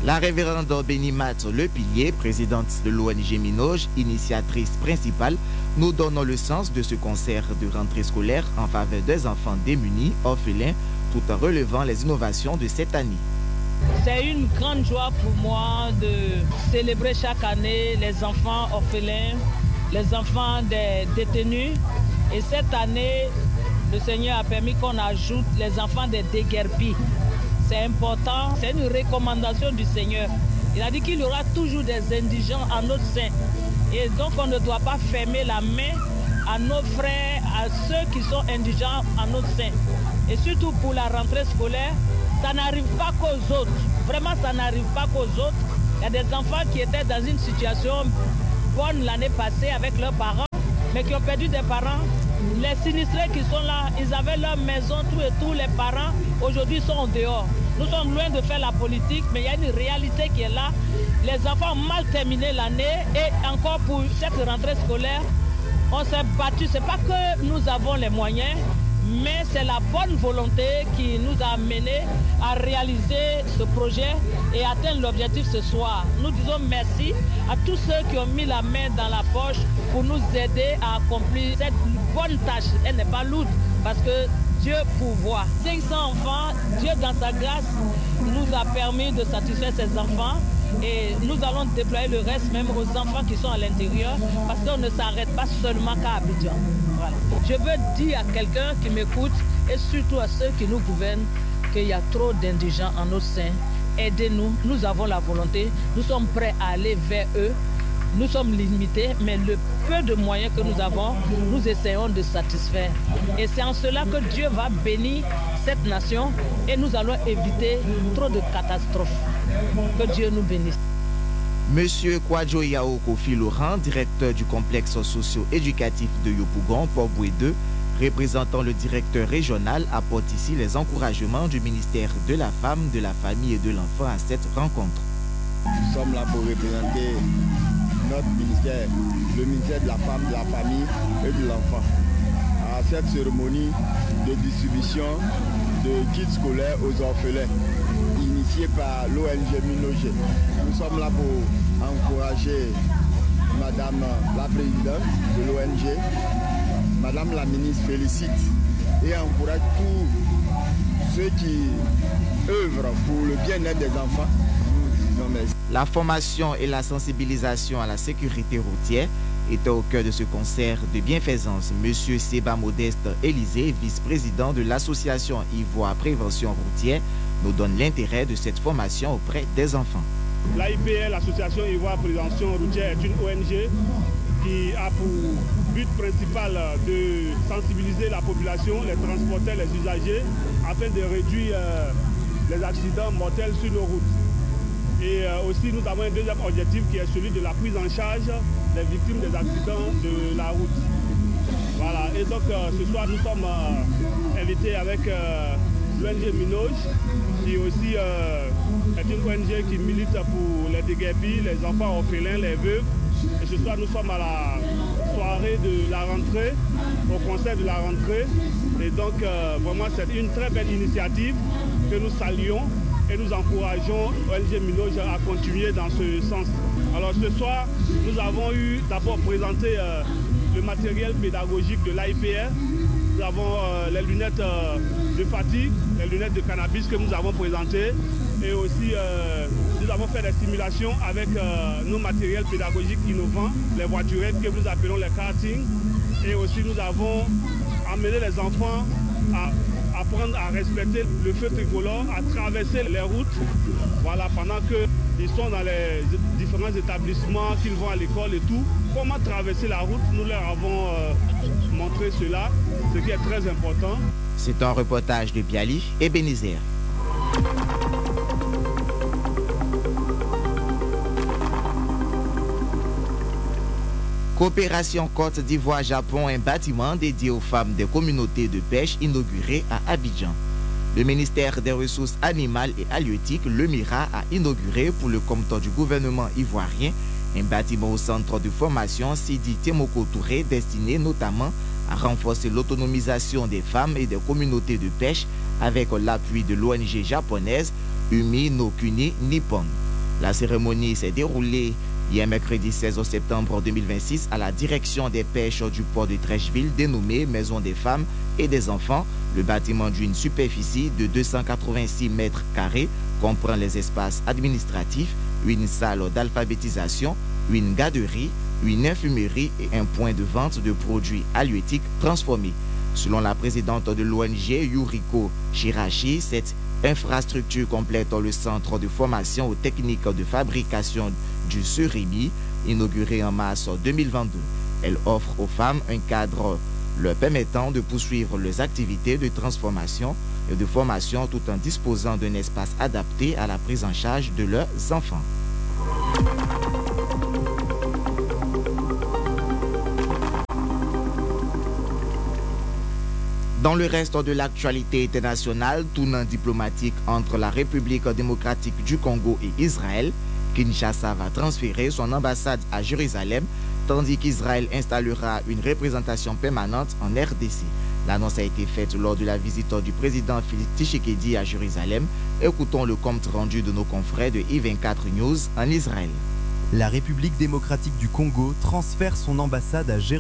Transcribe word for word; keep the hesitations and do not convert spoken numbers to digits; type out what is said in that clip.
La révérende Bénimat Le Pilier, présidente de l'O N G Minoge, initiatrice principale, nous donne le sens de ce concert de rentrée scolaire en faveur des enfants démunis, orphelins, tout en relevant les innovations de cette année. C'est une grande joie pour moi de célébrer chaque année les enfants orphelins, les enfants des détenus. Et cette année, le Seigneur a permis qu'on ajoute les enfants des déguerpis. C'est important, c'est une recommandation du Seigneur. Il a dit qu'il y aura toujours des indigents en notre sein. Et donc on ne doit pas fermer la main à nos frères, à ceux qui sont indigents en notre sein. Et surtout pour la rentrée scolaire, ça n'arrive pas qu'aux autres. Vraiment, ça n'arrive pas qu'aux autres. Il y a des enfants qui étaient dans une situation bonne l'année passée avec leurs parents, mais qui ont perdu des parents. Les sinistrés qui sont là, ils avaient leur maison, tout et tout, les parents, aujourd'hui sont en dehors. Nous sommes loin de faire la politique, mais il y a une réalité qui est là. Les enfants ont mal terminé l'année et encore pour cette rentrée scolaire, on s'est battu. Ce n'est pas que nous avons les moyens, mais c'est la bonne volonté qui nous a amenés à réaliser ce projet et atteindre l'objectif ce soir. Nous disons merci à tous ceux qui ont mis la main dans la poche pour nous aider à accomplir cette bonne tâche. Elle n'est pas lourde parce que Dieu pourvoit. cinq cents enfants, Dieu dans sa grâce nous a permis de satisfaire ces enfants. Et nous allons déployer le reste même aux enfants qui sont à l'intérieur parce qu'on ne s'arrête pas seulement qu'à Abidjan. Voilà. Je veux dire à quelqu'un qui m'écoute et surtout à ceux qui nous gouvernent qu'il y a trop d'indigents en notre sein. Aidez-nous, nous avons la volonté, nous sommes prêts à aller vers eux. Nous sommes limités, mais le peu de moyens que nous avons, nous essayons de satisfaire. Et c'est en cela que Dieu va bénir cette nation et nous allons éviter trop de catastrophes. Que Dieu nous bénisse. Monsieur Kwadjo Yao Kofi Laurent, directeur du complexe socio-éducatif de Yopougon, Port-Boué deux, représentant le directeur régional, apporte ici les encouragements du ministère de la Femme, de la Famille et de l'Enfant à cette rencontre. Nous sommes là pour représenter notre ministère, le ministère de la Femme, de la Famille et de l'Enfant, à cette cérémonie de distribution de kits scolaires aux orphelins, initiée par l'O N G Minoge. Nous sommes là pour encourager Madame la Présidente de l'O N G, Madame la Ministre félicite et encourage tous ceux qui œuvrent pour le bien-être des enfants. La formation et la sensibilisation à la sécurité routière étaient au cœur de ce concert de bienfaisance. Monsieur Seba Modeste Élysée, vice-président de l'association Ivoire Prévention Routière, nous donne l'intérêt de cette formation auprès des enfants. L'A I P R, l'association Ivoire Prévention Routière, est une O N G qui a pour but principal de sensibiliser la population, les transporteurs, les usagers, afin de réduire les accidents mortels sur nos routes. Et aussi, nous avons un deuxième objectif qui est celui de la prise en charge des victimes des accidents de la route. Voilà. Et donc, ce soir, nous sommes invités avec l'O N G Minoge, qui aussi est une O N G qui milite pour les déguerpis, les enfants orphelins, les veuves. Et ce soir, nous sommes à la soirée de la rentrée, au concert de la rentrée. Et donc, vraiment, c'est une très belle initiative que nous saluons. Et nous encourageons O N G Minoge à continuer dans ce sens. Alors ce soir, nous avons eu d'abord présenté euh, le matériel pédagogique de l'A I P R. Nous avons euh, les lunettes euh, de fatigue, les lunettes de cannabis que nous avons présentées. Et aussi, euh, nous avons fait des simulations avec euh, nos matériels pédagogiques innovants, les voiturettes que nous appelons les karting. Et aussi, nous avons amené les enfants à apprendre à respecter le feu tricolore, à traverser les routes, voilà, pendant qu'ils sont dans les différents établissements, qu'ils vont à l'école et tout. Comment traverser la route, nous leur avons euh, montré cela, ce qui est très important. C'est un reportage de Biali et Bénézère. Coopération Côte d'Ivoire-Japon, un bâtiment dédié aux femmes des communautés de pêche inauguré à Abidjan. Le ministère des Ressources animales et halieutiques, le MIRA, a inauguré pour le compte du gouvernement ivoirien un bâtiment au centre de formation Sidi Temoko Touré destiné notamment à renforcer l'autonomisation des femmes et des communautés de pêche avec l'appui de l'O N G japonaise Umi no Kuni Nippon. La cérémonie s'est déroulée hier mercredi seize septembre deux mille vingt-six à la direction des pêches du port de Trècheville dénommée Maison des femmes et des enfants. Le bâtiment d'une superficie de deux cent quatre-vingt-six mètres carrés comprend les espaces administratifs, une salle d'alphabétisation, une garderie, une infumerie et un point de vente de produits halieutiques transformés. Selon la présidente de l'O N G, Yuriko Shirashi, cette infrastructure complète le centre de formation aux techniques de fabrication du surimi, inauguré en mars deux mille vingt-deux. Elle offre aux femmes un cadre leur permettant de poursuivre leurs activités de transformation et de formation tout en disposant d'un espace adapté à la prise en charge de leurs enfants. Dans le reste de l'actualité internationale, tournant diplomatique entre la République démocratique du Congo et Israël, Kinshasa va transférer son ambassade à Jérusalem, tandis qu'Israël installera une représentation permanente en R D C. L'annonce a été faite lors de la visite du président Félix Tshisekedi à Jérusalem. Écoutons le compte rendu de nos confrères de I vingt-quatre News en Israël. La République démocratique du Congo transfère son ambassade à Jérusalem.